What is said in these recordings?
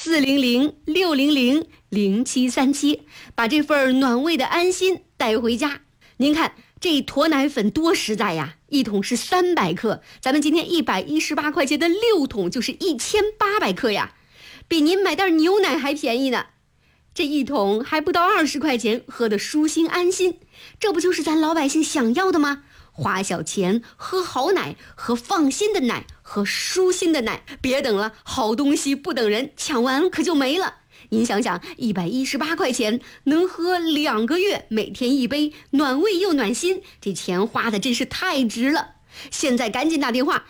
400-600-0737，把这份暖胃的安心带回家。您看这驼奶粉多实在呀，一桶是300克，咱们今天118块钱的6桶就是1800克呀，比您买袋牛奶还便宜呢。这一桶还不到20块钱，喝得舒心安心，这不就是咱老百姓想要的吗？花小钱喝好奶，喝放心的奶，喝舒心的奶，别等了，好东西不等人，抢完可就没了。您想想，118块钱能喝2个月，每天一杯，暖胃又暖心，这钱花的真是太值了。现在赶紧打电话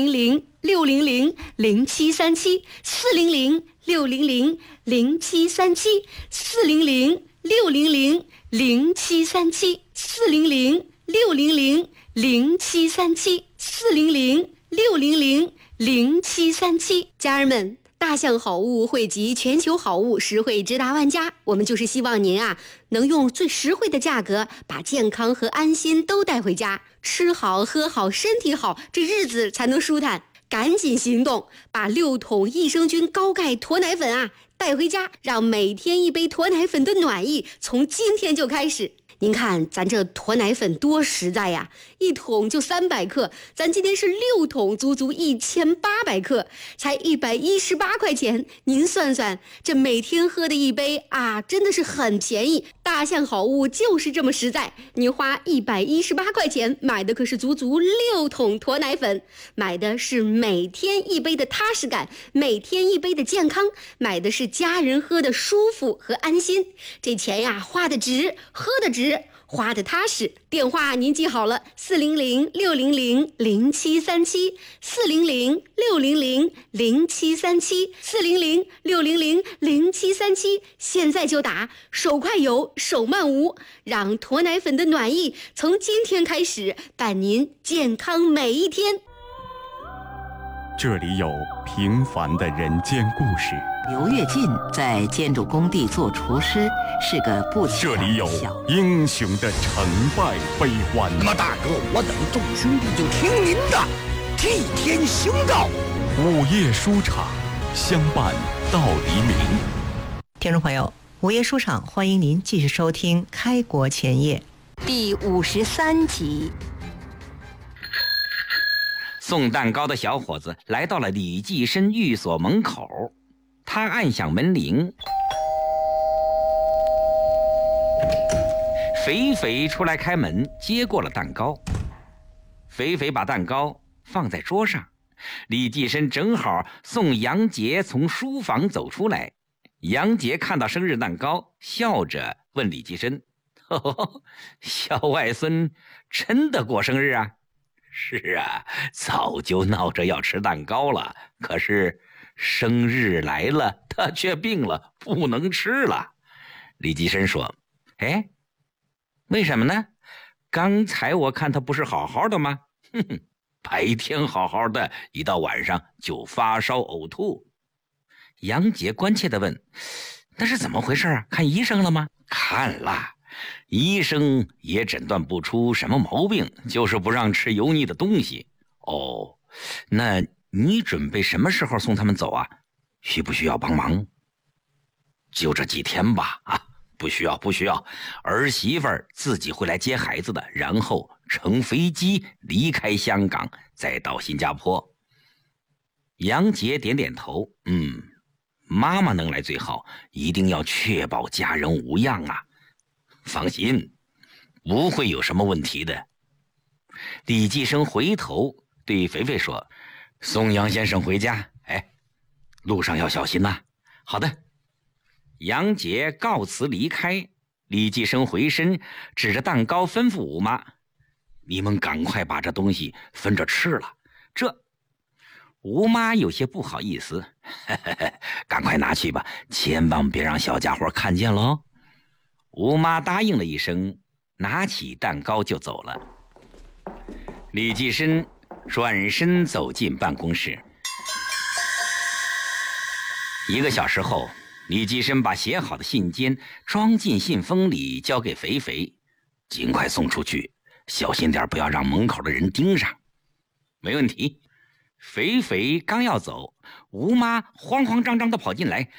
，400-600-0737，400-600-0737，400-600-0737，400-600-0737。家人们，大象好物汇集全球好物，实惠直达万家。我们就是希望您能用最实惠的价格把健康和安心都带回家，吃好喝好身体好，这日子才能舒坦。赶紧行动，把6桶益生菌高钙驼奶粉带回家，让每天一杯驼奶粉的暖意从今天就开始。您看咱这驼奶粉多实在呀，一桶就300克，咱今天是6桶，足足1800克，才118块钱。您算算，这每天喝的一杯真的是很便宜。大象好物就是这么实在，你花118块钱买的可是足足6桶驼奶粉，买的是每天一杯的踏实感，每天一杯的健康，买的是家人喝的舒服和安心。这钱花的值，喝的值，花的踏实。电话您记好了，400-600-0737， 400-600-0737， 400-600-0737，现在就打，手快有，手慢无，让驼奶粉的暖意从今天开始伴您健康每一天。 这里有平凡的人间故事， 刘跃进在建筑工地做厨师，是个不起眼的这里有英雄的成败悲欢。 那么大哥，我等众兄弟就听您的，替天行道。 午夜书场，相伴到黎明。 听众朋友，午夜书场欢迎您继续收听《开国前夜》 第53集。 送蛋糕的小伙子来到了李济深寓所门口，他按响门铃，肥肥出来开门，接过了蛋糕。肥肥把蛋糕放在桌上，李济深正好送杨杰从书房走出来。杨杰看到生日蛋糕，笑着问李济深：“小外孙真的过生日啊？”“是啊，早就闹着要吃蛋糕了，可是生日来了，他却病了，不能吃了。”李济深说：“哎，为什么呢？刚才我看他不是好好的吗？白天好好的，一到晚上就发烧呕吐。”杨杰关切地问：“那是怎么回事啊？看医生了吗？”“看了，医生也诊断不出什么毛病，就是不让吃油腻的东西。”“哦，那你准备什么时候送他们走啊？需不需要帮忙？”“就这几天吧。”“不需要，儿媳妇儿自己会来接孩子的，然后乘飞机离开香港，再到新加坡。”杨杰点点头，妈妈能来最好，一定要确保家人无恙啊。”“放心，不会有什么问题的。”李济深回头对肥肥说：“送杨先生回家，路上要小心呐。”“好的。”杨杰告辞离开，李济深回身指着蛋糕吩咐吴妈：“你们赶快把这东西分着吃了。”吴妈有些不好意思：“赶快拿去吧，千万别让小家伙看见了哦。”吴妈答应了一声，拿起蛋糕就走了。李济深转身走进办公室。1个小时后，李济深把写好的信笺装进信封里，交给肥肥：“尽快送出去，小心点，不要让门口的人盯上。”“没问题。”肥肥刚要走，吴妈慌慌张张地跑进来：“